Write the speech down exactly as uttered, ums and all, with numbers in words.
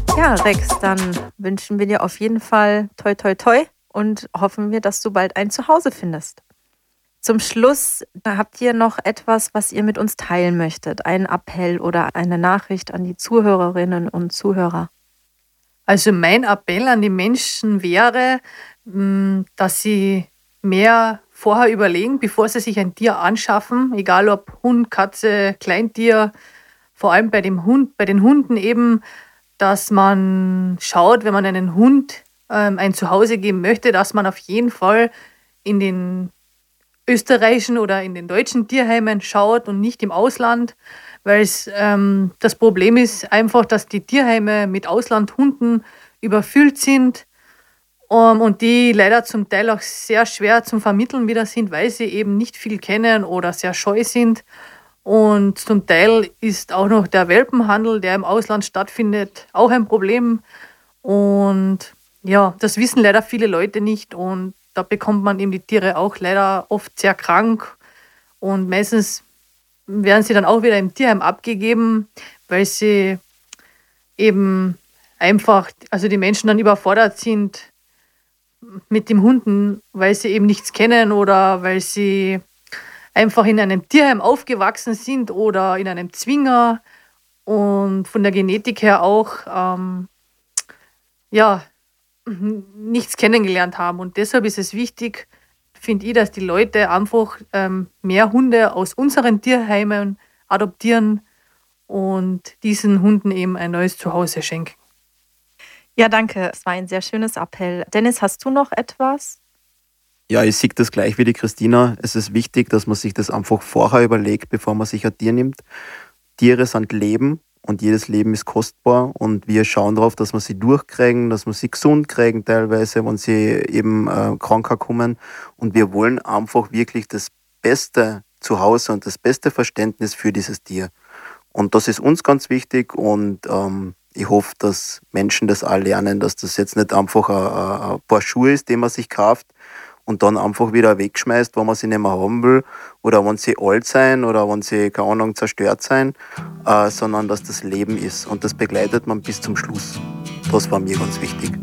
Ja, Rex, dann wünschen wir dir auf jeden Fall toi toi toi und hoffen wir, dass du bald ein Zuhause findest. Zum Schluss habt ihr noch etwas, was ihr mit uns teilen möchtet? Einen Appell oder eine Nachricht an die Zuhörerinnen und Zuhörer? Also mein Appell an die Menschen wäre, mh, dass sie mehr vorher überlegen, bevor sie sich ein Tier anschaffen, egal ob Hund, Katze, Kleintier, vor allem bei dem Hund, bei den Hunden eben, dass man schaut, wenn man einen Hund ähm, ein Zuhause geben möchte, dass man auf jeden Fall in den österreichischen oder in den deutschen Tierheimen schaut und nicht im Ausland, weil es ähm, das Problem ist einfach, dass die Tierheime mit Auslandhunden überfüllt sind um, und die leider zum Teil auch sehr schwer zum Vermitteln wieder sind, weil sie eben nicht viel kennen oder sehr scheu sind. Und zum Teil ist auch noch der Welpenhandel, der im Ausland stattfindet, auch ein Problem. Und ja, das wissen leider viele Leute nicht und da bekommt man eben die Tiere auch leider oft sehr krank und meistens werden sie dann auch wieder im Tierheim abgegeben, weil sie eben einfach, also die Menschen dann überfordert sind mit dem Hunden, weil sie eben nichts kennen oder weil sie einfach in einem Tierheim aufgewachsen sind oder in einem Zwinger und von der Genetik her auch ähm, ja, nichts kennengelernt haben. Und deshalb ist es wichtig, finde ich, dass die Leute einfach ähm, mehr Hunde aus unseren Tierheimen adoptieren und diesen Hunden eben ein neues Zuhause schenken. Ja, danke. Es war ein sehr schönes Appell. Dennis, hast du noch etwas? Ja, ich sehe das gleich wie die Christina. Es ist wichtig, dass man sich das einfach vorher überlegt, bevor man sich ein Tier nimmt. Tiere sind Leben und jedes Leben ist kostbar und wir schauen darauf, dass wir sie durchkriegen, dass wir sie gesund kriegen teilweise, wenn sie eben äh, kranker kommen. Und wir wollen einfach wirklich das beste Zuhause und das beste Verständnis für dieses Tier. Und das ist uns ganz wichtig und ähm, ich hoffe, dass Menschen das auch lernen, dass das jetzt nicht einfach ein, ein paar Schuhe ist, die man sich kauft und dann einfach wieder wegschmeißt, wenn man sie nicht mehr haben will oder wenn sie alt sein oder wenn sie, keine Ahnung, zerstört sein, äh, sondern dass das Leben ist und das begleitet man bis zum Schluss. Das war mir ganz wichtig.